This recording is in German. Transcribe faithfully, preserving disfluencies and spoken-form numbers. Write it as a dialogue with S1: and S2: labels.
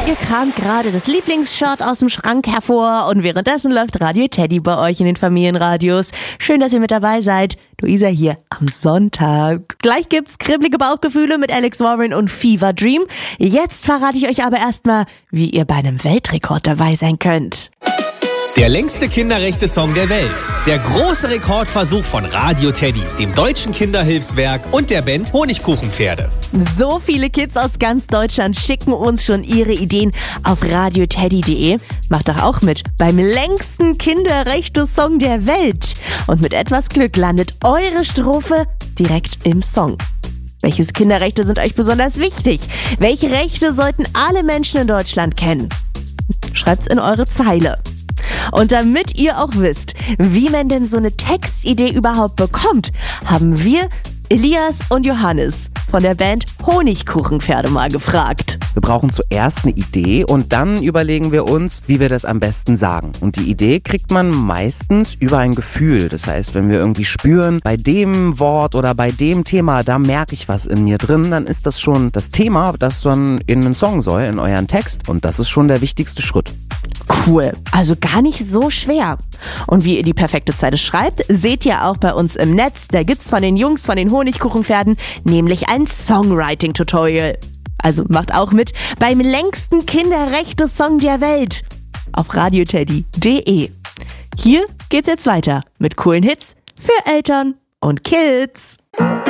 S1: Ihr kramt gerade das Lieblingsshirt aus dem Schrank hervor und währenddessen läuft Radio Teddy bei euch in den Familienradios. Schön, dass ihr mit dabei seid. Luisa hier am Sonntag. Gleich gibt's kribbelige Bauchgefühle mit Alex Warren und Fever Dream. Jetzt verrate ich euch aber erstmal, wie ihr bei einem Weltrekord dabei sein könnt.
S2: Der längste Kinderrechte-Song der Welt. Der große Rekordversuch von Radio Teddy, dem Deutschen Kinderhilfswerk und der Band Honigkuchenpferde.
S1: So viele Kids aus ganz Deutschland schicken uns schon ihre Ideen auf radioteddy punkt de. Macht doch auch mit beim längsten Kinderrechte-Song der Welt. Und mit etwas Glück landet eure Strophe direkt im Song. Welche Kinderrechte sind euch besonders wichtig? Welche Rechte sollten alle Menschen in Deutschland kennen? Schreibt's in eure Zeile. Und damit ihr auch wisst, wie man denn so eine Textidee überhaupt bekommt, haben wir Elias und Johannes von der Band Honigkuchenpferde mal gefragt.
S3: Wir brauchen zuerst eine Idee und dann überlegen wir uns, wie wir das am besten sagen. Und die Idee kriegt man meistens über ein Gefühl. Das heißt, wenn wir irgendwie spüren, bei dem Wort oder bei dem Thema, da merke ich was in mir drin, dann ist das schon das Thema, das dann in einen Song soll, in euren Text. Und das ist schon der wichtigste Schritt.
S1: Cool, also gar nicht so schwer. Und wie ihr die perfekte Zeile schreibt, seht ihr auch bei uns im Netz. Da gibt's von den Jungs von den Honigkuchenpferden nämlich ein Songwriting-Tutorial. Also macht auch mit beim längsten Kinderrechte-Song der Welt auf radioteddy punkt de. Hier geht's jetzt weiter mit coolen Hits für Eltern und Kids.